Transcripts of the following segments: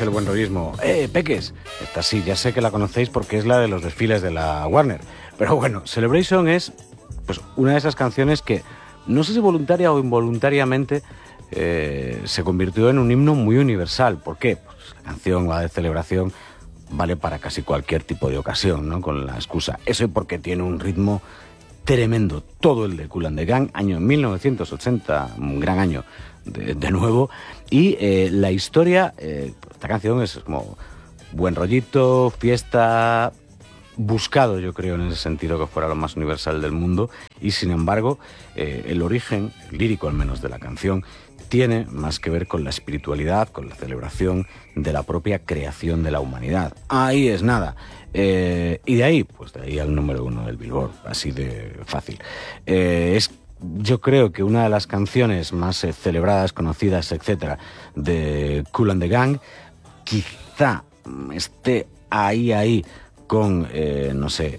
el buen rollismo. Peques, esta sí, ya sé que la conocéis porque es la de los desfiles de la Warner. Pero bueno, Celebration es pues una de esas canciones que, no sé si voluntaria o involuntariamente, se convirtió en un himno muy universal. ¿Por qué? Pues la canción, la de celebración, vale para casi cualquier tipo de ocasión, ¿no? Con la excusa. Eso y porque tiene un ritmo tremendo. Todo el de Kool and the Gang, año 1980, un gran año de nuevo. Y la historia, esta canción es como buen rollito, fiesta, buscado, yo creo, en ese sentido, que fuera lo más universal del mundo. Y sin embargo, el origen, el lírico al menos, de la canción tiene más que ver con la espiritualidad, con la celebración de la propia creación de la humanidad. Ahí es nada. Y de ahí, pues de ahí al número 1 del Billboard, así de fácil. Es, yo creo que una de las canciones más celebradas, conocidas, etcétera, de Kool and the Gang, quizá esté ahí con, no sé,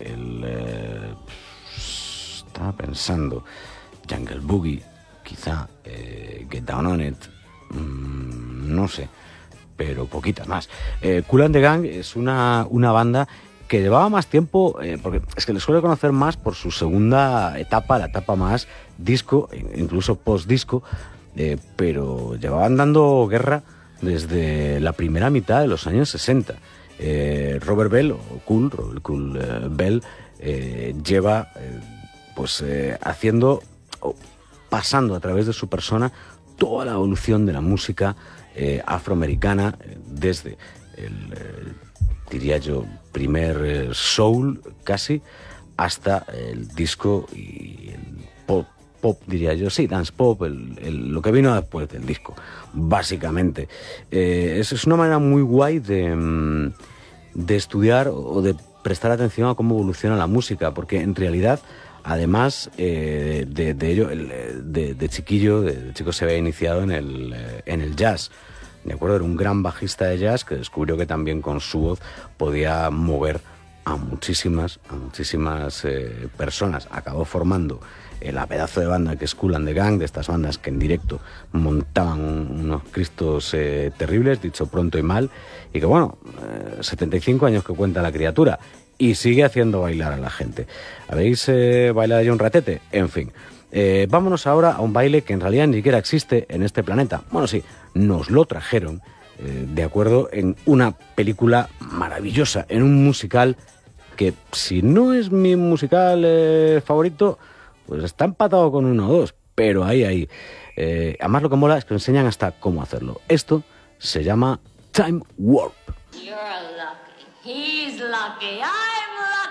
estaba pensando, Jungle Boogie, quizá, Get Down on It, no sé, pero poquitas más. Kool and the Gang es una banda que llevaba más tiempo, porque es que le suele conocer más por su segunda etapa, la etapa más disco, incluso post-disco, pero llevaban dando guerra desde la primera mitad de los años 60. Robert Bell, o Cool Bell, lleva haciendo, pasando a través de su persona toda la evolución de la música afroamericana, desde el, diría yo, primer soul casi, hasta el disco y el pop, diría yo, sí, dance pop, lo que vino después del disco, básicamente. Es una manera muy guay de estudiar o de prestar atención a cómo evoluciona la música, porque en realidad, además de ello, de chico se había iniciado en el jazz. De acuerdo, era un gran bajista de jazz que descubrió que también con su voz podía mover a muchísimas personas. Acabó formando la pedazo de banda que es Kool and the Gang, de estas bandas que en directo montaban unos cristos terribles, dicho pronto y mal, y que bueno, 75 años que cuenta la criatura y sigue haciendo bailar a la gente. ¿Habéis bailado ya un ratete? En fin. Vámonos ahora a un baile que en realidad ni siquiera existe en este planeta. Bueno, sí, nos lo trajeron, de acuerdo, en una película maravillosa, en un musical que, si no es mi musical favorito, pues está empatado con uno o dos, pero ahí. Además, lo que mola es que enseñan hasta cómo hacerlo. Esto se llama Time Warp. You're lucky. He's lucky. I'm lucky.